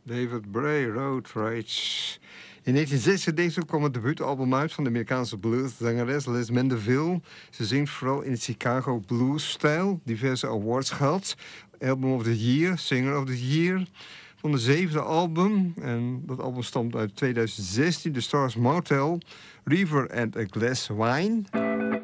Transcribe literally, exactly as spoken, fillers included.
David Bray, Road Rage. In negentien zesendertig kwam het debuutalbum uit van de Amerikaanse blueszangeres Liz Mandeville. Ze zingt vooral in de Chicago blues-stijl. Diverse awards gehad. Album of the Year, Singer of the Year. Van de zevende album. En dat album stamt uit tweeduizend zestien. The Stars Motel. River and a Glass Wine.